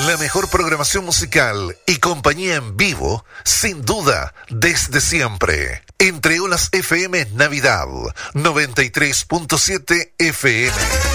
La mejor programación musical y compañía en vivo, sin duda, desde siempre. Entre Olas FM Navidad, 93.7 FM.